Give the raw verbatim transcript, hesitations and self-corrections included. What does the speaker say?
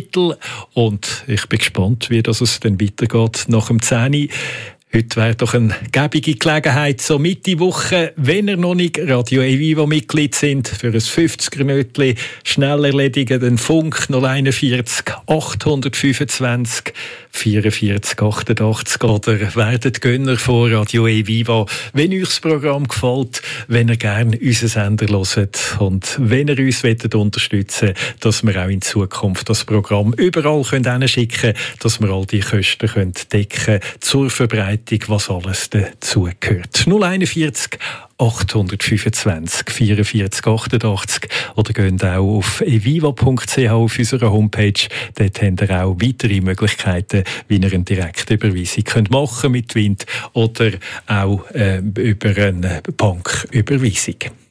Mittel. Und ich bin gespannt, wie das es dann weitergeht nach dem zehn Uhr. Heute wäre doch eine gäbige Gelegenheit, so Mitte Woche, wenn ihr noch nicht Radio eVivo-Mitglied sind, für ein fünfziger-Minütchen schnell erledigen, den Funk null einundvierzig achthundertfünfundzwanzig vierundvierzig achtundachtzig oder werdet Gönner von Radio eVivo, wenn euch das Programm gefällt, wenn ihr gerne unseren Sender hört und wenn ihr uns unterstützen wollt, dass wir auch in Zukunft das Programm überall hinschicken können, dass wir all die Kosten decken können zur Verbreitung, was alles dazu gehört. null einundvierzig achthundertfünfundzwanzig vierundvierzig achtundachtzig oder geht auch auf evivo punkt c h auf unserer Homepage. Dort habt ihr auch weitere Möglichkeiten, wie ihr eine direkte Überweisung könnt machen mit Wind oder auch äh, über eine Banküberweisung.